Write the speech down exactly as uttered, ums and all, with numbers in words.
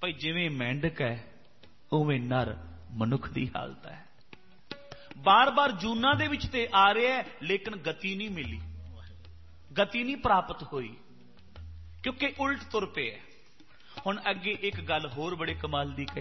ਭਾਈ ਜਿਵੇਂ ਮੈਂਡਕ ਹੈ ਉਵੇਂ ਨਰ ਮਨੁੱਖ ਦੀ ਹਾਲਤ ਹੈ। ਬਾਰ ਬਾਰ ਜੂਨਾਂ ਦੇ ਵਿੱਚ ਤੇ ਆ ਰਿਹਾ ਹੈ, ਲੇਕਿਨ ਗਤੀ ਨਹੀਂ ਮਿਲੀ, ਗਤੀ ਨਹੀਂ ਪ੍ਰਾਪਤ ਹੋਈ, ਕਿਉਂਕਿ ਉਲਟ ਤੁਰ ਪਿਆ। ਹੁਣ ਅੱਗੇ ਇੱਕ ਗੱਲ ਹੋਰ ਬੜੇ ਕਮਾਲ ਦੀ ਕਹੀ,